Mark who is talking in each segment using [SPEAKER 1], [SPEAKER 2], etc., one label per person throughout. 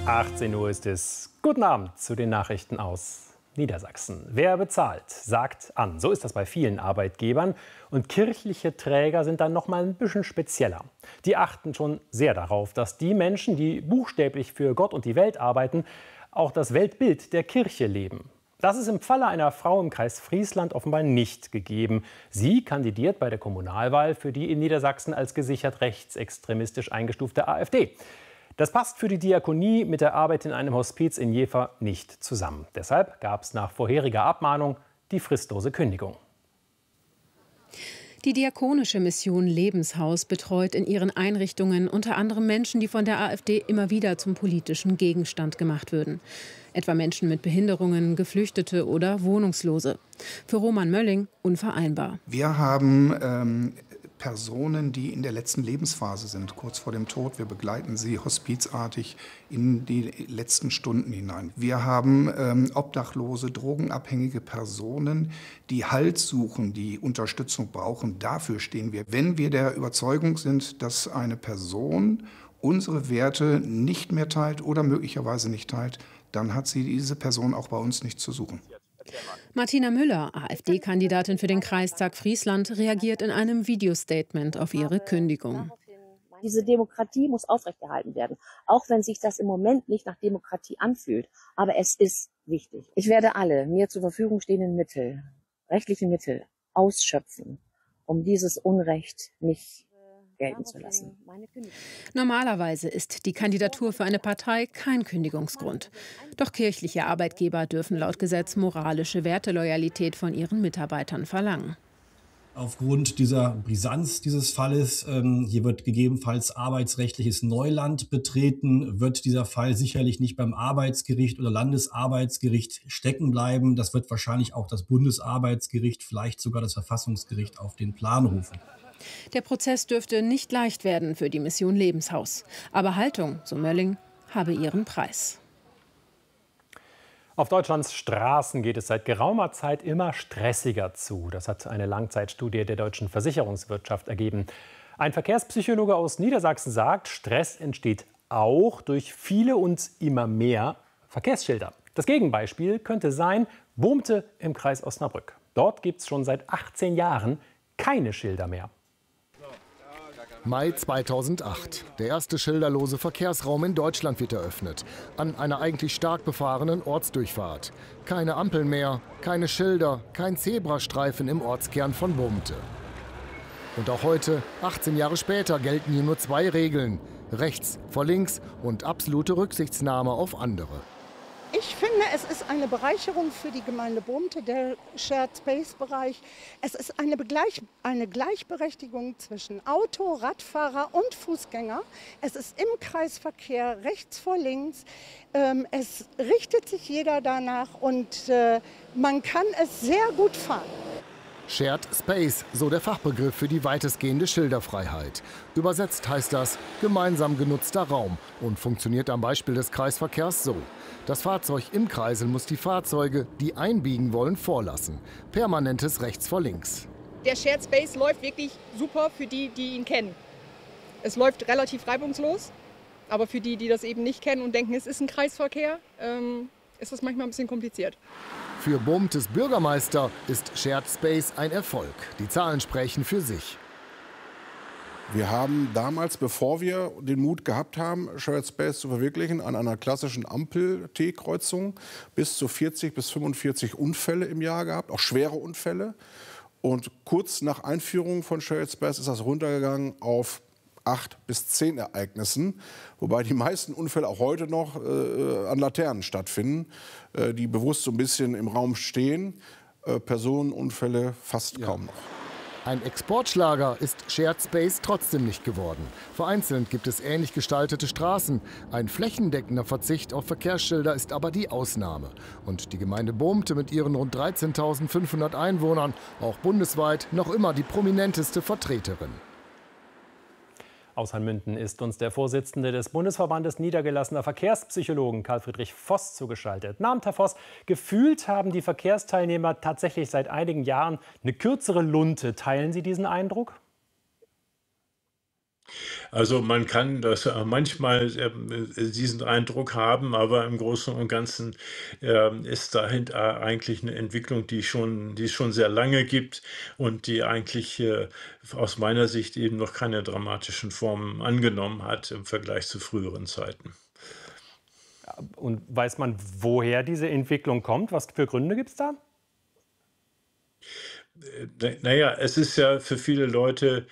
[SPEAKER 1] 18 Uhr ist es. Guten Abend zu den Nachrichten aus Niedersachsen. Wer bezahlt, sagt an. So ist das bei vielen Arbeitgebern. Und kirchliche Träger sind dann noch mal ein bisschen spezieller. Die achten schon sehr darauf, dass die Menschen, die buchstäblich für Gott und die Welt arbeiten, auch das Weltbild der Kirche leben. Das ist im Falle einer Frau im Kreis Friesland offenbar nicht gegeben. Sie kandidiert bei der Kommunalwahl für die in Niedersachsen als gesichert rechtsextremistisch eingestufte AfD. Das passt für die Diakonie mit der Arbeit in einem Hospiz in Jever nicht zusammen. Deshalb gab es nach vorheriger Abmahnung die fristlose Kündigung.
[SPEAKER 2] Die diakonische Mission Lebenshaus betreut in ihren Einrichtungen unter anderem Menschen, die von der AfD immer wieder zum politischen Gegenstand gemacht würden. Etwa Menschen mit Behinderungen, Geflüchtete oder Wohnungslose. Für Roman Mölling unvereinbar.
[SPEAKER 3] Wir haben Personen, die in der letzten Lebensphase sind, kurz vor dem Tod. Wir begleiten sie hospizartig in die letzten Stunden hinein. Wir haben obdachlose, drogenabhängige Personen, die Halt suchen, die Unterstützung brauchen. Dafür stehen wir. Wenn wir der Überzeugung sind, dass eine Person unsere Werte nicht mehr teilt oder möglicherweise nicht teilt, dann hat sie diese Person auch bei uns nicht zu suchen.
[SPEAKER 2] Martina Müller, AfD-Kandidatin für den Kreistag Friesland, reagiert in einem Videostatement auf ihre Kündigung.
[SPEAKER 4] Diese Demokratie muss aufrechterhalten werden, auch wenn sich das im Moment nicht nach Demokratie anfühlt. Aber es ist wichtig. Ich werde alle mir zur Verfügung stehenden Mittel, rechtliche Mittel, ausschöpfen, um dieses Unrecht nicht gelten zu lassen.
[SPEAKER 2] Normalerweise ist die Kandidatur für eine Partei kein Kündigungsgrund. Doch kirchliche Arbeitgeber dürfen laut Gesetz moralische Werteloyalität von ihren Mitarbeitern verlangen.
[SPEAKER 5] Aufgrund dieser Brisanz dieses Falles, hier wird gegebenenfalls arbeitsrechtliches Neuland betreten, wird dieser Fall sicherlich nicht beim Arbeitsgericht oder Landesarbeitsgericht stecken bleiben. Das wird wahrscheinlich auch das Bundesarbeitsgericht, vielleicht sogar das Verfassungsgericht auf den Plan rufen.
[SPEAKER 2] Der Prozess dürfte nicht leicht werden für die Mission Lebenshaus. Aber Haltung, so Mölling, habe ihren Preis.
[SPEAKER 1] Auf Deutschlands Straßen geht es seit geraumer Zeit immer stressiger zu. Das hat eine Langzeitstudie der deutschen Versicherungswirtschaft ergeben. Ein Verkehrspsychologe aus Niedersachsen sagt, Stress entsteht auch durch viele und immer mehr Verkehrsschilder. Das Gegenbeispiel könnte sein Bohmte im Kreis Osnabrück. Dort gibt es schon seit 18 Jahren keine Schilder mehr.
[SPEAKER 6] Mai 2008. Der erste schilderlose Verkehrsraum in Deutschland wird eröffnet. An einer eigentlich stark befahrenen Ortsdurchfahrt. Keine Ampeln mehr, keine Schilder, kein Zebrastreifen im Ortskern von Bohmte. Und auch heute, 18 Jahre später, gelten hier nur zwei Regeln. Rechts vor links und absolute Rücksichtnahme auf andere.
[SPEAKER 7] Ich finde, es ist eine Bereicherung für die Gemeinde Bohmte, der Shared Space Bereich. Es ist eine Gleichberechtigung zwischen Auto, Radfahrer und Fußgänger. Es ist im Kreisverkehr rechts vor links. Es richtet sich jeder danach und man kann es sehr gut fahren.
[SPEAKER 6] Shared Space, so der Fachbegriff für die weitestgehende Schilderfreiheit. Übersetzt heißt das gemeinsam genutzter Raum und funktioniert am Beispiel des Kreisverkehrs so. Das Fahrzeug im Kreisel muss die Fahrzeuge, die einbiegen wollen, vorlassen. Permanentes rechts vor links.
[SPEAKER 8] Der Shared Space läuft wirklich super für die, die ihn kennen. Es läuft relativ reibungslos, aber für die, die das eben nicht kennen und denken, es ist ein Kreisverkehr, ist das manchmal ein bisschen kompliziert.
[SPEAKER 6] Für Bohmtes Bürgermeister ist Shared Space ein Erfolg. Die Zahlen sprechen für sich.
[SPEAKER 9] Wir haben damals, bevor wir den Mut gehabt haben, Shared Space zu verwirklichen, an einer klassischen Ampel-T-Kreuzung bis zu 40 bis 45 Unfälle im Jahr gehabt, auch schwere Unfälle. Und kurz nach Einführung von Shared Space ist das runtergegangen auf 8 bis 10 Ereignissen, wobei die meisten Unfälle auch heute noch an Laternen stattfinden, die bewusst so ein bisschen im Raum stehen. Personenunfälle fast kaum noch.
[SPEAKER 6] Ein Exportschlager ist Shared Space trotzdem nicht geworden. Vereinzelt gibt es ähnlich gestaltete Straßen. Ein flächendeckender Verzicht auf Verkehrsschilder ist aber die Ausnahme. Und die Gemeinde Bohmte mit ihren rund 13.500 Einwohnern, auch bundesweit, noch immer die prominenteste Vertreterin.
[SPEAKER 1] Aus Hanmünden ist uns der Vorsitzende des Bundesverbandes niedergelassener Verkehrspsychologen Karl-Friedrich Voss zugeschaltet. Namens Herr Voss, gefühlt haben die Verkehrsteilnehmer tatsächlich seit einigen Jahren eine kürzere Lunte. Teilen Sie diesen Eindruck?
[SPEAKER 10] Also man kann das manchmal diesen Eindruck haben, aber im Großen und Ganzen ist dahinter eigentlich eine Entwicklung, die es schon sehr lange gibt und die eigentlich aus meiner Sicht eben noch keine dramatischen Formen angenommen hat im Vergleich zu früheren Zeiten.
[SPEAKER 1] Und weiß man, woher diese Entwicklung kommt? Was für Gründe gibt es da?
[SPEAKER 10] Naja, es ist ja für viele Leute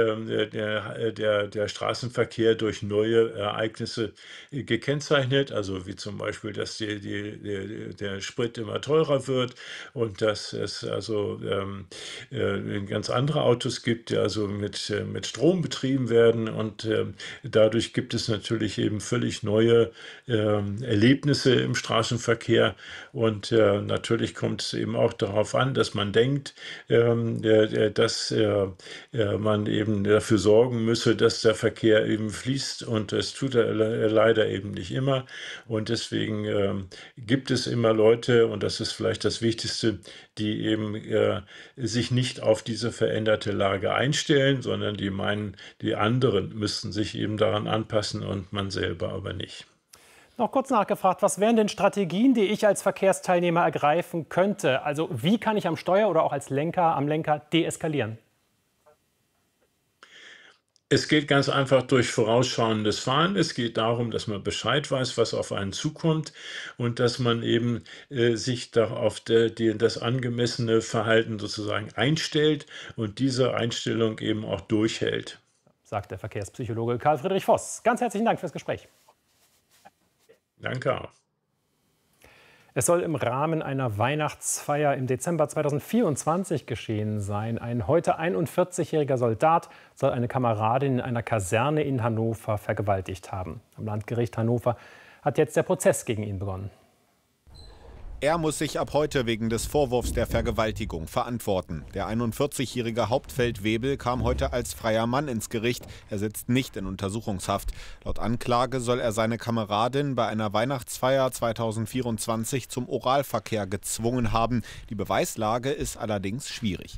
[SPEAKER 10] der Straßenverkehr durch neue Ereignisse gekennzeichnet, also wie zum Beispiel, dass der Sprit immer teurer wird und dass es also ganz andere Autos gibt, die also mit Strom betrieben werden und dadurch gibt es natürlich eben völlig neue Erlebnisse im Straßenverkehr und natürlich kommt es eben auch darauf an, dass man denkt, dass man eben dafür sorgen müsse, dass der Verkehr eben fließt und das tut er leider eben nicht immer und deswegen gibt es immer Leute und das ist vielleicht das Wichtigste, die eben sich nicht auf diese veränderte Lage einstellen, sondern die meinen, die anderen müssten sich eben daran anpassen und man selber aber nicht.
[SPEAKER 1] Noch kurz nachgefragt, was wären denn Strategien, die ich als Verkehrsteilnehmer ergreifen könnte? Also wie kann ich am Steuer oder auch als am Lenker deeskalieren?
[SPEAKER 10] Es geht ganz einfach durch vorausschauendes Fahren. Es geht darum, dass man Bescheid weiß, was auf einen zukommt und dass man eben sich da auf das angemessene Verhalten sozusagen einstellt und diese Einstellung eben auch durchhält.
[SPEAKER 1] Sagt der Verkehrspsychologe Karl Friedrich Voss. Ganz herzlichen Dank fürs Gespräch.
[SPEAKER 10] Danke auch.
[SPEAKER 1] Es soll im Rahmen einer Weihnachtsfeier im Dezember 2024 geschehen sein. Ein heute 41-jähriger Soldat soll eine Kameradin in einer Kaserne in Hannover vergewaltigt haben. Am Landgericht Hannover hat jetzt der Prozess gegen ihn begonnen.
[SPEAKER 11] Er muss sich ab heute wegen des Vorwurfs der Vergewaltigung verantworten. Der 41-jährige Hauptfeldwebel kam heute als freier Mann ins Gericht. Er sitzt nicht in Untersuchungshaft. Laut Anklage soll er seine Kameradin bei einer Weihnachtsfeier 2024 zum Oralverkehr gezwungen haben. Die Beweislage ist allerdings schwierig.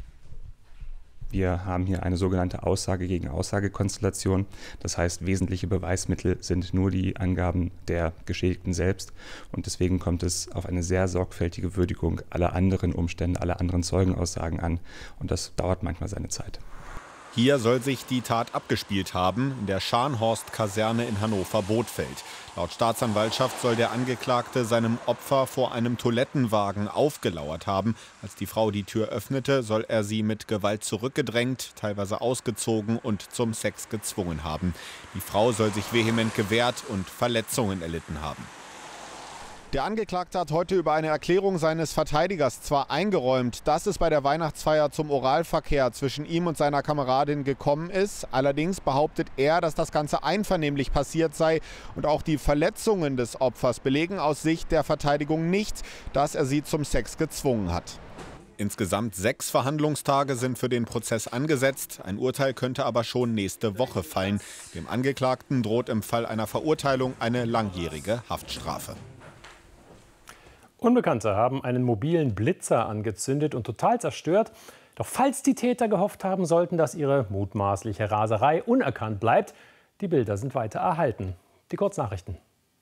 [SPEAKER 12] Wir haben hier eine sogenannte Aussage gegen Aussage-Konstellation. Das heißt, wesentliche Beweismittel sind nur die Angaben der Geschädigten selbst. Und deswegen kommt es auf eine sehr sorgfältige Würdigung aller anderen Umstände, aller anderen Zeugenaussagen an. Und das dauert manchmal seine Zeit.
[SPEAKER 11] Hier soll sich die Tat abgespielt haben, in der Scharnhorst-Kaserne in Hannover-Bothfeld. Laut Staatsanwaltschaft soll der Angeklagte seinem Opfer vor einem Toilettenwagen aufgelauert haben. Als die Frau die Tür öffnete, soll er sie mit Gewalt zurückgedrängt, teilweise ausgezogen und zum Sex gezwungen haben. Die Frau soll sich vehement gewehrt und Verletzungen erlitten haben. Der Angeklagte hat heute über eine Erklärung seines Verteidigers zwar eingeräumt, dass es bei der Weihnachtsfeier zum Oralverkehr zwischen ihm und seiner Kameradin gekommen ist. Allerdings behauptet er, dass das Ganze einvernehmlich passiert sei. Und auch die Verletzungen des Opfers belegen aus Sicht der Verteidigung nicht, dass er sie zum Sex gezwungen hat. Insgesamt 6 Verhandlungstage sind für den Prozess angesetzt. Ein Urteil könnte aber schon nächste Woche fallen. Dem Angeklagten droht im Fall einer Verurteilung eine langjährige Haftstrafe.
[SPEAKER 1] Unbekannte haben einen mobilen Blitzer angezündet und total zerstört. Doch falls die Täter gehofft haben sollten, dass ihre mutmaßliche Raserei unerkannt bleibt, die Bilder sind weiter erhalten. Die Kurznachrichten.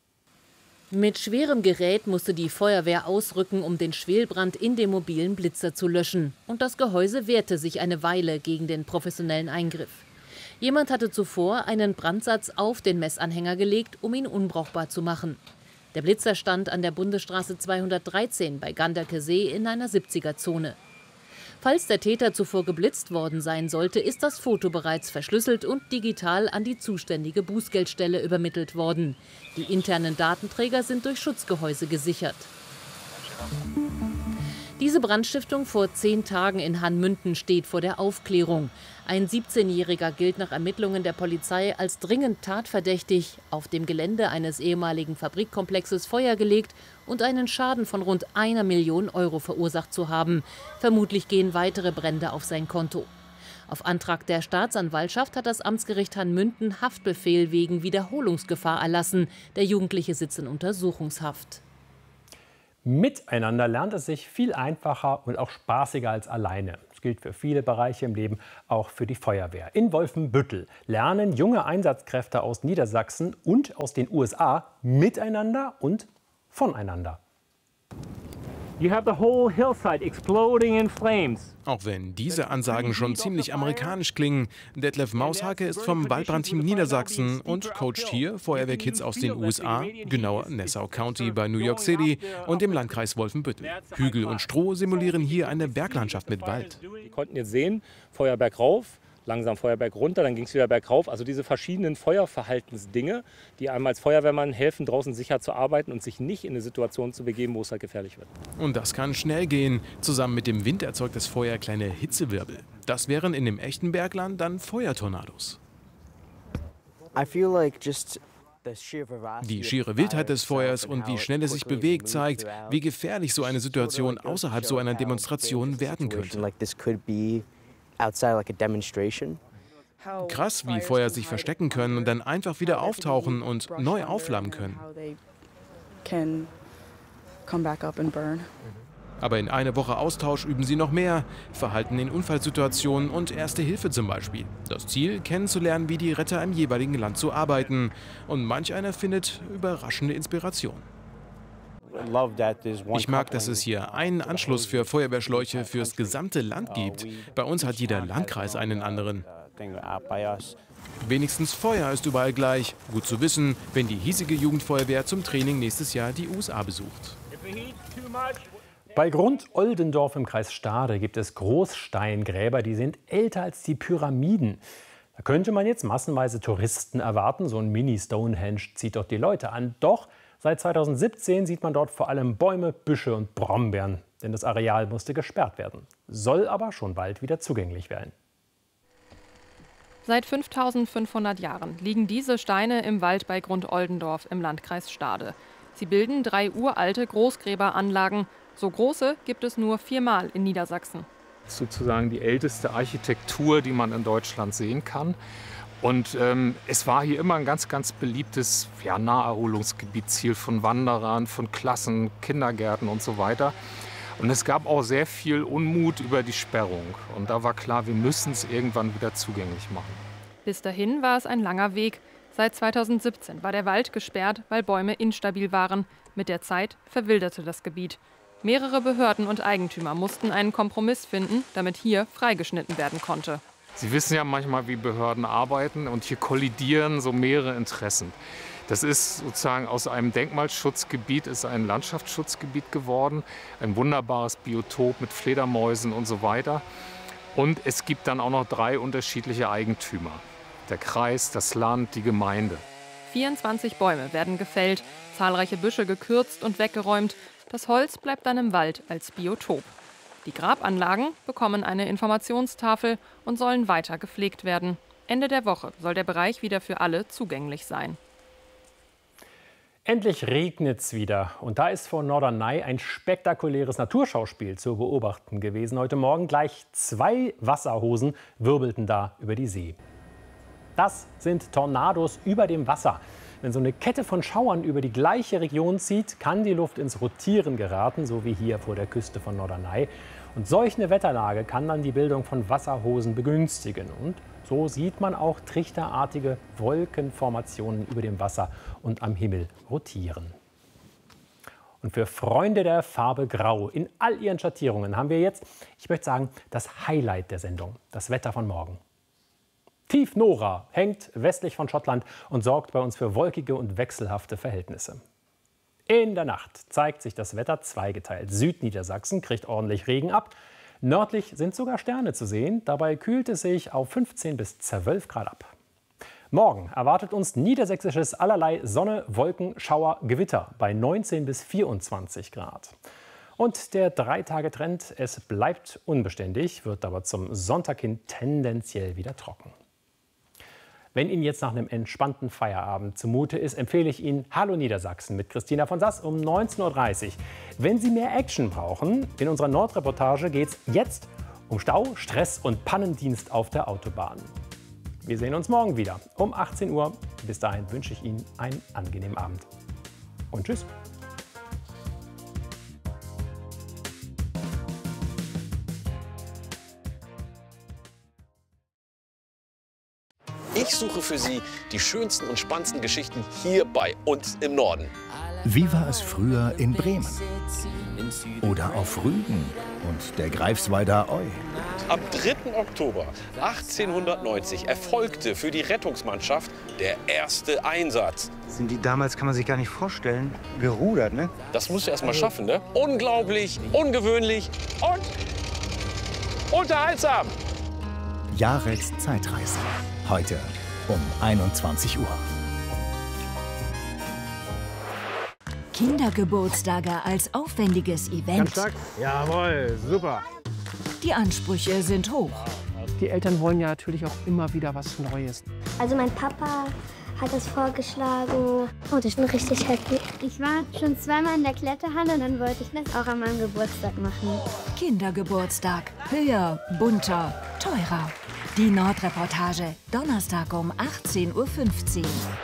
[SPEAKER 13] Mit schwerem Gerät musste die Feuerwehr ausrücken, um den Schwelbrand in dem mobilen Blitzer zu löschen. Und das Gehäuse wehrte sich eine Weile gegen den professionellen Eingriff. Jemand hatte zuvor einen Brandsatz auf den Messanhänger gelegt, um ihn unbrauchbar zu machen. Der Blitzer stand an der Bundesstraße 213 bei Ganderkesee in einer 70er-Zone. Falls der Täter zuvor geblitzt worden sein sollte, ist das Foto bereits verschlüsselt und digital an die zuständige Bußgeldstelle übermittelt worden. Die internen Datenträger sind durch Schutzgehäuse gesichert. Diese Brandstiftung vor 10 Tagen in Hanmünden steht vor der Aufklärung. Ein 17-Jähriger gilt nach Ermittlungen der Polizei als dringend tatverdächtig, auf dem Gelände eines ehemaligen Fabrikkomplexes Feuer gelegt und einen Schaden von rund 1 Million Euro verursacht zu haben. Vermutlich gehen weitere Brände auf sein Konto. Auf Antrag der Staatsanwaltschaft hat das Amtsgericht Hanmünden Haftbefehl wegen Wiederholungsgefahr erlassen. Der Jugendliche sitzt in Untersuchungshaft.
[SPEAKER 1] Miteinander lernt es sich viel einfacher und auch spaßiger als alleine. Das gilt für viele Bereiche im Leben, auch für die Feuerwehr. In Wolfenbüttel lernen junge Einsatzkräfte aus Niedersachsen und aus den USA miteinander und voneinander.
[SPEAKER 14] You have the whole hillside exploding in flames.
[SPEAKER 15] Auch wenn diese Ansagen schon ziemlich amerikanisch klingen, Detlef Maushake ist vom Waldbrandteam Niedersachsen und coacht hier Feuerwehrkids aus den USA, genauer Nassau County bei New York City und dem Landkreis Wolfenbüttel. Hügel und Stroh simulieren hier eine Berglandschaft mit Wald.
[SPEAKER 16] Wir konnten jetzt sehen, Feuer bergauf, langsam Feuer bergunter, dann ging es wieder bergauf. Also diese verschiedenen Feuerverhaltensdinge, die einem als Feuerwehrmann helfen, draußen sicher zu arbeiten und sich nicht in eine Situation zu begeben, wo es halt gefährlich wird.
[SPEAKER 15] Und das kann schnell gehen. Zusammen mit dem Wind erzeugt das Feuer kleine Hitzewirbel. Das wären in dem echten Bergland dann Feuertornados. Die schiere Wildheit des Feuers und wie schnell es sich bewegt, zeigt, wie gefährlich so eine Situation außerhalb so einer Demonstration werden könnte. Krass, wie Feuer sich verstecken können und dann einfach wieder auftauchen und neu aufflammen können. Aber in einer Woche Austausch üben sie noch mehr. Verhalten in Unfallsituationen und Erste Hilfe zum Beispiel. Das Ziel, kennenzulernen, wie die Retter im jeweiligen Land so arbeiten. Und manch einer findet überraschende Inspiration. Ich mag, dass es hier einen Anschluss für Feuerwehrschläuche fürs gesamte Land gibt. Bei uns hat jeder Landkreis einen anderen. Wenigstens Feuer ist überall gleich. Gut zu wissen, wenn die hiesige Jugendfeuerwehr zum Training nächstes Jahr die USA besucht.
[SPEAKER 1] Bei Grund-Oldendorf im Kreis Stade gibt es Großsteingräber, die sind älter als die Pyramiden. Da könnte man jetzt massenweise Touristen erwarten. So ein Mini-Stonehenge zieht dort die Leute an. Doch seit 2017 sieht man dort vor allem Bäume, Büsche und Brombeeren. Denn das Areal musste gesperrt werden. Soll aber schon bald wieder zugänglich werden.
[SPEAKER 17] Seit 5500 Jahren liegen diese Steine im Wald bei Grund-Oldendorf im Landkreis Stade. Sie bilden 3 uralte Großgräberanlagen. So große gibt es nur 4-mal in Niedersachsen.
[SPEAKER 18] Sozusagen die älteste Architektur, die man in Deutschland sehen kann. Und es war hier immer ein ganz, ganz beliebtes Naherholungsgebiet, Ziel von Wanderern, von Klassen, Kindergärten und so weiter. Und es gab auch sehr viel Unmut über die Sperrung. Und da war klar, wir müssen es irgendwann wieder zugänglich machen.
[SPEAKER 17] Bis dahin war es ein langer Weg. Seit 2017 war der Wald gesperrt, weil Bäume instabil waren. Mit der Zeit verwilderte das Gebiet. Mehrere Behörden und Eigentümer mussten einen Kompromiss finden, damit hier freigeschnitten werden konnte.
[SPEAKER 18] Sie wissen ja manchmal, wie Behörden arbeiten, und hier kollidieren so mehrere Interessen. Das ist sozusagen aus einem Denkmalschutzgebiet ist ein Landschaftsschutzgebiet geworden, ein wunderbares Biotop mit Fledermäusen und so weiter. Und es gibt dann auch noch 3 unterschiedliche Eigentümer: der Kreis, das Land, die Gemeinde.
[SPEAKER 17] 24 Bäume werden gefällt, zahlreiche Büsche gekürzt und weggeräumt. Das Holz bleibt dann im Wald als Biotop. Die Grabanlagen bekommen eine Informationstafel und sollen weiter gepflegt werden. Ende der Woche soll der Bereich wieder für alle zugänglich sein.
[SPEAKER 1] Endlich regnet es wieder. Und da ist vor Norderney ein spektakuläres Naturschauspiel zu beobachten gewesen. Heute Morgen gleich 2 Wasserhosen wirbelten da über die See. Das sind Tornados über dem Wasser. Wenn so eine Kette von Schauern über die gleiche Region zieht, kann die Luft ins Rotieren geraten, so wie hier vor der Küste von Norderney. Und solch eine Wetterlage kann dann die Bildung von Wasserhosen begünstigen. Und so sieht man auch trichterartige Wolkenformationen über dem Wasser und am Himmel rotieren. Und für Freunde der Farbe Grau in all ihren Schattierungen haben wir jetzt, ich möchte sagen, das Highlight der Sendung, das Wetter von morgen. Tief Nora hängt westlich von Schottland und sorgt bei uns für wolkige und wechselhafte Verhältnisse. In der Nacht zeigt sich das Wetter zweigeteilt. Südniedersachsen kriegt ordentlich Regen ab. Nördlich sind sogar Sterne zu sehen. Dabei kühlt es sich auf 15 bis 12 Grad ab. Morgen erwartet uns niedersächsisches allerlei Sonne, Wolken, Schauer, Gewitter bei 19 bis 24 Grad. Und der 3-Tage-Trend, es bleibt unbeständig, wird aber zum Sonntag hin tendenziell wieder trocken. Wenn Ihnen jetzt nach einem entspannten Feierabend zumute ist, empfehle ich Ihnen Hallo Niedersachsen mit Christina von Sass um 19:30 Uhr. Wenn Sie mehr Action brauchen, in unserer Nordreportage geht es jetzt um Stau, Stress und Pannendienst auf der Autobahn. Wir sehen uns morgen wieder um 18 Uhr. Bis dahin wünsche ich Ihnen einen angenehmen Abend. Und tschüss.
[SPEAKER 19] Ich suche für Sie die schönsten und spannendsten Geschichten hier bei uns im Norden.
[SPEAKER 20] Wie war es früher in Bremen? Oder auf Rügen und der Greifswalder Eu?
[SPEAKER 19] Am 3. Oktober 1890 erfolgte für die Rettungsmannschaft der erste Einsatz.
[SPEAKER 21] Sind die damals, kann man sich gar nicht vorstellen, gerudert, ne?
[SPEAKER 19] Das musst du erst mal schaffen, ne? Unglaublich, ungewöhnlich und unterhaltsam.
[SPEAKER 20] Jareks Zeitreise. Heute um 21 Uhr.
[SPEAKER 22] Kindergeburtstage als aufwendiges Event.
[SPEAKER 23] Jawohl, super.
[SPEAKER 22] Die Ansprüche sind hoch.
[SPEAKER 24] Die Eltern wollen ja natürlich auch immer wieder was Neues.
[SPEAKER 25] Also mein Papa hat das vorgeschlagen und ich bin richtig happy. Ich war schon zweimal in der Kletterhalle und dann wollte ich das auch an meinem Geburtstag machen.
[SPEAKER 22] Kindergeburtstag. Höher, bunter, teurer. Die Nordreportage. Donnerstag um 18:15 Uhr.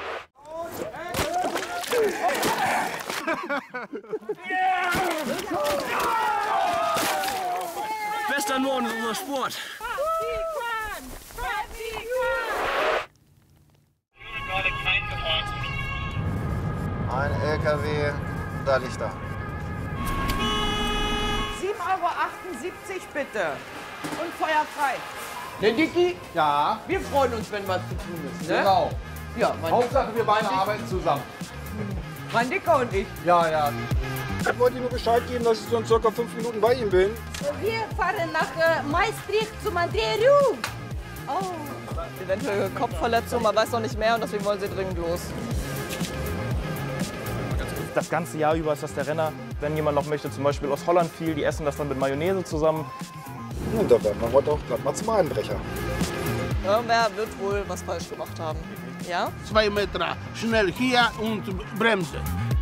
[SPEAKER 19] Bester Norden ist unser Sport.
[SPEAKER 26] Ein LKW, da liegt er.
[SPEAKER 27] 7,78 € bitte. Und feuerfrei.
[SPEAKER 28] Der Dicky?
[SPEAKER 27] Ja? Wir freuen uns, wenn was zu tun ist, ne?
[SPEAKER 28] Genau.
[SPEAKER 27] Ja,
[SPEAKER 28] Hauptsache, wir beide arbeiten zusammen.
[SPEAKER 27] Mein Dicker und ich.
[SPEAKER 28] Ja, ja. Ich wollte Ihnen nur Bescheid geben, dass ich so in ca. 5 Minuten bei Ihnen bin.
[SPEAKER 27] Wir fahren nach Maastricht zum André. Oh.
[SPEAKER 29] Eventuell Kopfverletzung, man weiß noch nicht mehr und deswegen wollen sie dringend los.
[SPEAKER 30] Das ganze Jahr über ist das der Renner. Wenn jemand noch möchte, zum Beispiel aus Holland viel, die essen das dann mit Mayonnaise zusammen.
[SPEAKER 28] Und da werden wir heute auch glatt mal zum Einbrecher.
[SPEAKER 29] Irgendwer wird wohl was falsch gemacht haben. Ja?
[SPEAKER 28] 2 Meter schnell hier und Bremse.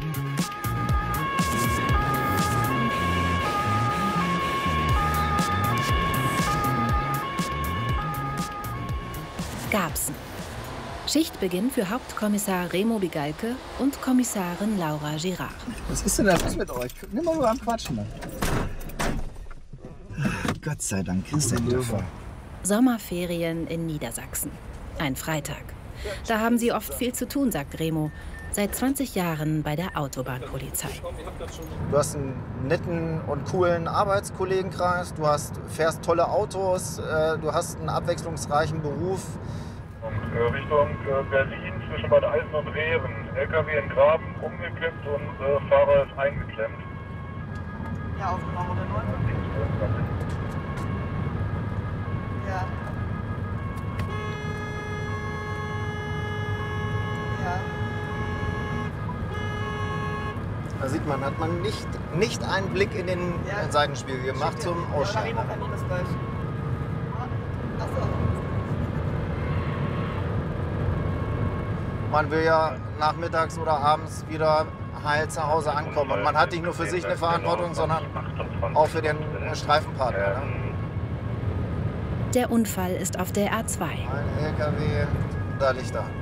[SPEAKER 22] Garbsen. Schichtbeginn für Hauptkommissar Remo Bigalke und Kommissarin Laura Girard.
[SPEAKER 21] Was ist denn da los mit euch? Nimm mal nur am Quatschen. Gott sei Dank ist er davon.
[SPEAKER 22] Sommerferien in Niedersachsen. Ein Freitag. Da haben sie oft viel zu tun, sagt Remo. Seit 20 Jahren bei der Autobahnpolizei.
[SPEAKER 26] Du hast einen netten und coolen Arbeitskollegenkreis, fährst tolle Autos, du hast einen abwechslungsreichen Beruf.
[SPEAKER 31] Und, Richtung Berlin zwischen Bad Eisen und Rehren. LKW in Graben umgekippt und Fahrer ist eingeklemmt.
[SPEAKER 29] Ja, aufgenommen oder nur? Ja. Ja.
[SPEAKER 26] Da sieht man, hat man nicht einen Blick in den Seitenspiegel gemacht zum Aussteigen. Man will ja nachmittags oder abends wieder heil zu Hause ankommen. Und man hat nicht nur für sich eine Verantwortung, sondern auch für den Streifenpartner. Ne?
[SPEAKER 22] Der Unfall ist auf der A2.
[SPEAKER 26] Ein LKW, da liegt er.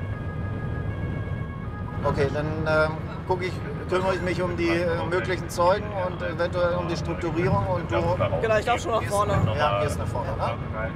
[SPEAKER 26] Okay, dann kümmere ich mich um die möglichen Zeugen und eventuell um die Strukturierung. Und du...
[SPEAKER 29] Genau, ich glaube schon nach vorne.
[SPEAKER 26] Ja, gehst nach vorne, ne?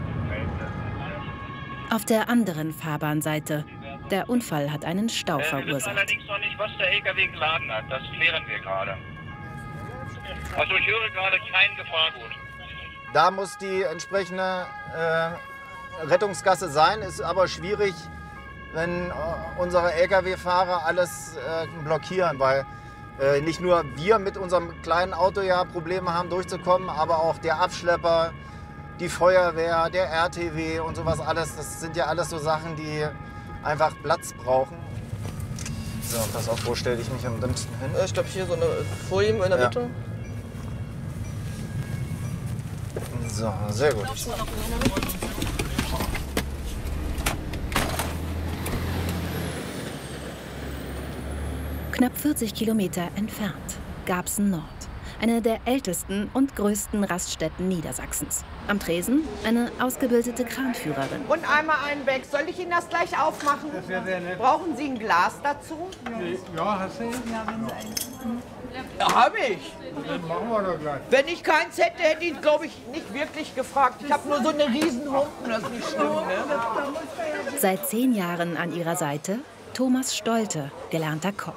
[SPEAKER 22] Auf der anderen Fahrbahnseite. Der Unfall hat einen Stau
[SPEAKER 31] Wir wissen
[SPEAKER 22] verursacht.
[SPEAKER 31] allerdings noch nicht, was der LKW geladen hat. Das klären wir gerade. Also ich höre gerade kein Gefahrgut.
[SPEAKER 26] Da muss die entsprechende Rettungsgasse sein, ist aber schwierig, wenn unsere Lkw-Fahrer alles blockieren, weil nicht nur wir mit unserem kleinen Auto ja Probleme haben durchzukommen, aber auch der Abschlepper, die Feuerwehr, der RTW und sowas alles. Das sind ja alles so Sachen, die einfach Platz brauchen. So, pass auf, wo stelle ich mich am dümmsten hin?
[SPEAKER 29] Ich glaube hier so eine Folie in der Mitte.
[SPEAKER 26] So, sehr gut.
[SPEAKER 22] Knapp 40 Kilometer entfernt. Garbsen Nord. Eine der ältesten und größten Raststätten Niedersachsens. Am Tresen eine ausgebildete Kranführerin.
[SPEAKER 27] Und einmal einen weg. Soll ich Ihnen das gleich aufmachen?
[SPEAKER 28] Das wäre sehr nett.
[SPEAKER 27] Brauchen Sie ein Glas dazu?
[SPEAKER 28] Ja, hast du?
[SPEAKER 27] Ja, habe ich.
[SPEAKER 28] Dann machen wir doch gleich.
[SPEAKER 27] Wenn ich keins hätte, hätte ich ihn, glaube ich, nicht wirklich gefragt. Ich habe nur so eine riesen Humpen, das ist nicht schlimm. Ne?
[SPEAKER 22] Seit 10 Jahren an ihrer Seite Thomas Stolte, gelernter Koch.